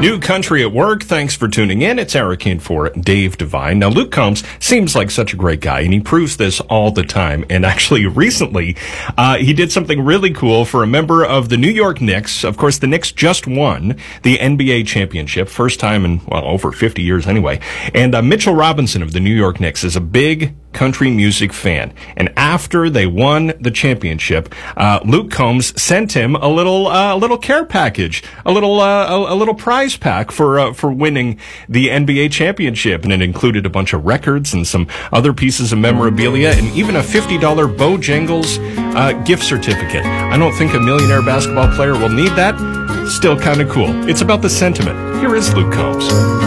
New Country at Work. Thanks for tuning in. It's Eric in for Dave Devine. Now, Luke Combs seems like such a great guy, and he proves this all the time. And actually, recently, he did something really cool for a member of the New York Knicks. Of course, the Knicks just won the NBA championship, first time in, well, over 50 years anyway. And Mitchell Robinson of the New York Knicks is a big country music fan. And after they won the championship, Luke Combs sent him a little care package, a little prize pack for winning the NBA championship. And it included a bunch of records and some other pieces of memorabilia and even a $50 Bojangles gift certificate. I don't think a millionaire basketball player will need that. Still kind of cool. It's about the sentiment. Here is Luke Combs.